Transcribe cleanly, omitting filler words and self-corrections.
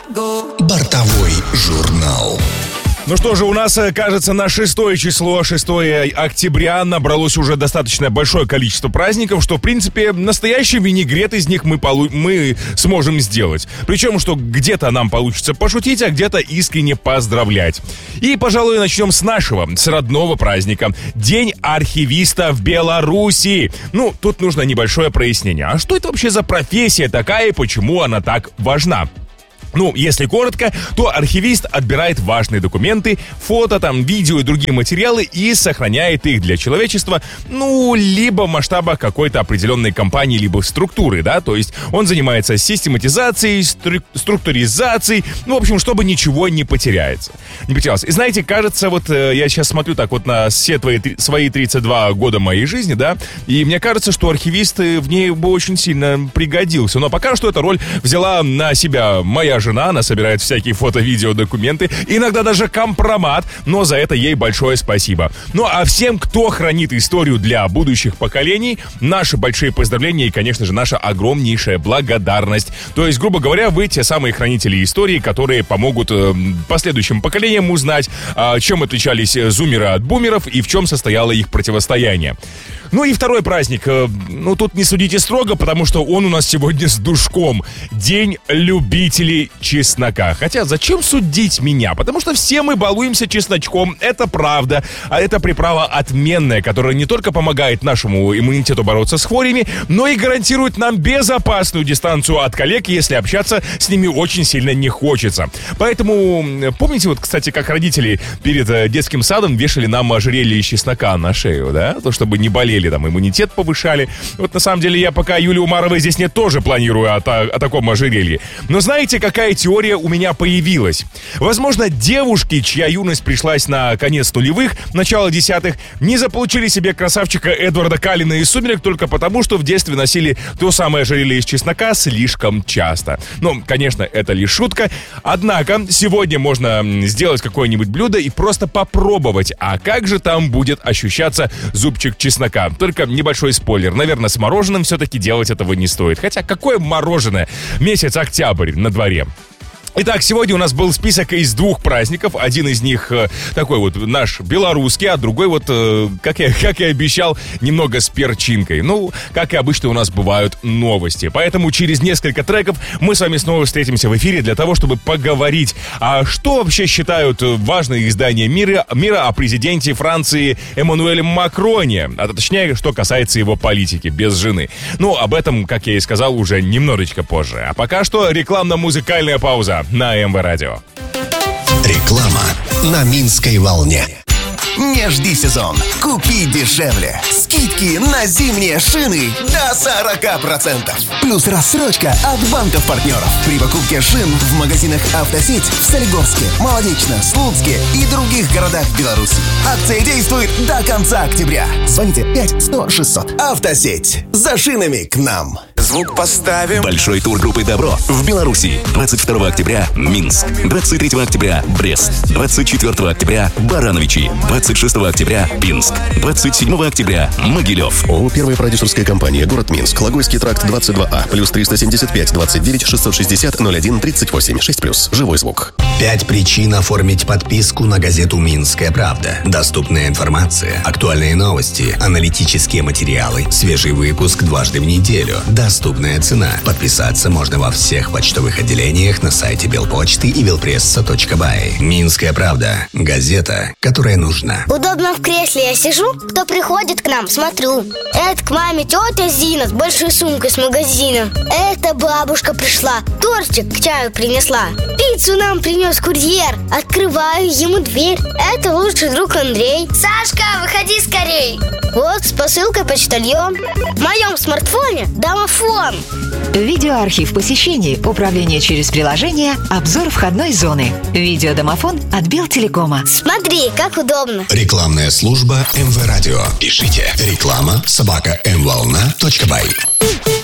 Бортовой журнал. Ну что же, у нас, кажется, на 6 число, 6 октября набралось уже достаточно большое количество праздников, что, в принципе, настоящий винегрет из них мы сможем сделать. Причем, что где-то нам получится пошутить, а где-то искренне поздравлять. И, пожалуй, начнем с нашего, с родного праздника. День архивиста в Беларуси. Ну, тут нужно небольшое прояснение. А что это вообще за профессия такая и почему она так важна? Ну, если коротко, то архивист отбирает важные документы, фото, видео и другие материалы и сохраняет их для человечества, либо в масштабах какой-то определенной компании, либо структуры, да, то есть он занимается систематизацией, структуризацией, в общем, чтобы ничего не потерялось. И знаете, кажется, я сейчас смотрю так на все свои 32 года моей жизни, да, и мне кажется, что архивист в ней бы очень сильно пригодился, но пока что эту роль взяла на себя моя жена, она собирает всякие фото, видео, документы, иногда даже компромат, но за это ей большое спасибо. Ну а всем, кто хранит историю для будущих поколений, наши большие поздравления и, конечно же, наша огромнейшая благодарность. То есть, грубо говоря, вы те самые хранители истории, которые помогут последующим поколениям узнать, чем отличались зумеры от бумеров и в чем состояло их противостояние. Ну и второй праздник. Тут не судите строго, потому что он у нас сегодня с душком. День любителей чеснока. Хотя зачем судить меня? Потому что все мы балуемся чесночком, это правда. А это приправа отменная, которая не только помогает нашему иммунитету бороться с хворями, но и гарантирует нам безопасную дистанцию от коллег, если общаться с ними очень сильно не хочется. Поэтому, помните, кстати, как родители перед детским садом вешали нам ожерелье из чеснока на шею, да? То, чтобы не болели, иммунитет повышали. На самом деле, я пока Юлии Умаровой здесь нет, тоже планирую о таком ожерелье. Но знаете, какая теория у меня появилась? Возможно, девушки, чья юность пришлась на конец нулевых, начало десятых, не заполучили себе красавчика Эдварда Каллена из «Сумерек» только потому, что в детстве носили то самое ожерелье из чеснока слишком часто. Конечно, это лишь шутка. Однако, сегодня можно сделать какое-нибудь блюдо и просто попробовать, а как же там будет ощущаться зубчик чеснока. Только небольшой спойлер. Наверное, с мороженым все-таки делать этого не стоит. Хотя, какое мороженое? Месяц октябрь на дворе. Итак, сегодня у нас был список из 2 праздников. Один из них такой наш белорусский, а другой как я обещал, немного с перчинкой. Как и обычно у нас бывают новости. Поэтому через несколько треков мы с вами снова встретимся в эфире для того, чтобы поговорить, а что вообще считают важные издания мира о президенте Франции Эммануэле Макроне, а точнее, что касается его политики без жены. Об этом, как я и сказал, уже немножечко позже. А пока что рекламно-музыкальная пауза на МВ Радио. Реклама на Минской волне. Не жди сезон. Купи дешевле. Скидки на зимние шины до 40%. Плюс рассрочка от банков-партнеров. При покупке шин в магазинах «Автосеть» в Солигорске, Молодечно, Слуцке и других городах Беларуси. Акция действует до конца октября. Звоните 5-100-600. «Автосеть». За шинами к нам. Звук поставим. Большой тур группы «Добро» в Беларуси. 22 октября – Минск. 23 октября – Брест. 24 октября – Барановичи. 26 октября – Пинск. 27 октября – Могилев. ООО «Первая продюсерская компания», город Минск. Логойский тракт 22А. Плюс 375 29 660 01 38 6+. Живой звук. 5 причин оформить подписку на газету «Минская правда». Доступная информация, актуальные новости, аналитические материалы, свежий выпуск дважды в неделю. Доступная цена. Подписаться можно во всех почтовых отделениях на сайте Белпочты и belpressa.by. «Минская правда». Газета, которая нужна. Удобно в кресле я сижу, кто приходит к нам, смотрю. Это к маме тетя Зина с большой сумкой с магазина. Это бабушка пришла, тортик к чаю принесла. Пиццу нам принес курьер. Открываю ему дверь. Это лучший друг Андрей. Сашка, выходи скорей. Вот с посылкой почтальон. В моем смартфоне домофон. Видеоархив посещений, управление через приложение, обзор входной зоны. Видеодомофон от Белтелекома. Смотри, как удобно. Рекламная служба МВ Радио. Пишите реклама@mvolna.by.